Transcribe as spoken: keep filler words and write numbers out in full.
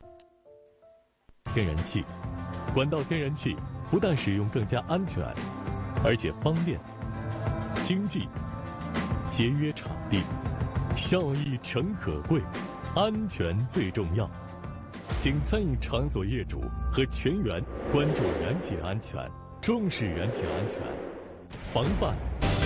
天然气，管道天然气不但使用更加安全，而且方便、经济、节约场地，效益诚可贵，安全最重要。请餐饮场所业主和全员关注燃气安全，重视燃气安全，防范